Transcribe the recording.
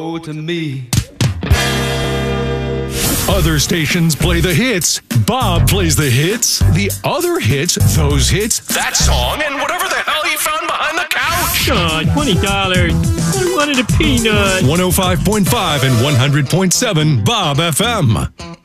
to me. Other stations play the hits. Bob plays the hits. The other hits, those hits, that song, and whatever the hell he found behind the couch. God, $20. I wanted a peanut. 105.5 and 100.7 Bob FM.